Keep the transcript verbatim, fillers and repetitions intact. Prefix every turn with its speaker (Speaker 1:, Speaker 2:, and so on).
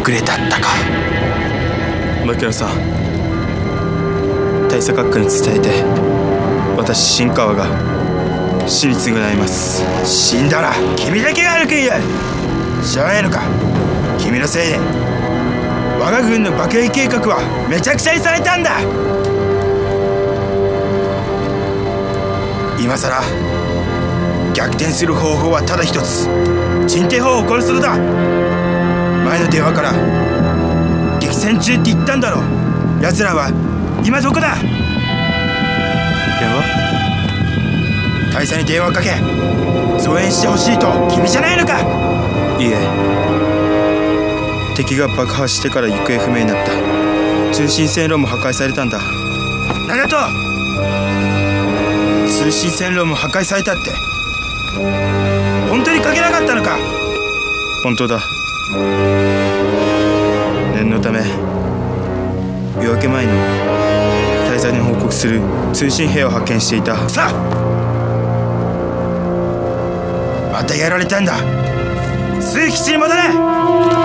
Speaker 1: 遅れだったか。
Speaker 2: 牧野さん、大佐閣下に伝えて、私新川が死に償います。
Speaker 1: 死んだら君だけが悪く言う。知らないのか、君のせいで我が軍の爆撃計画はめちゃくちゃにされたんだ。今さら逆転する方法はただ一つ、陳帝鳳を殺すのだ。前の電話から激戦中って言ったんだろ。奴らは今どこだ。
Speaker 2: 電話？
Speaker 1: 大佐に電話をかけ増援してほしいと君じゃないのか。
Speaker 2: いいえ、敵が爆破してから行方不明になった。通信線路も破壊されたんだ。
Speaker 1: 何だと。通信線路も破壊されたって本当にかけなかったのか。
Speaker 2: 本当だ。念のため夜明け前の大佐に報告する通信兵を発見していた。
Speaker 1: さあ、またやられたんだ。枢基地に戻れ。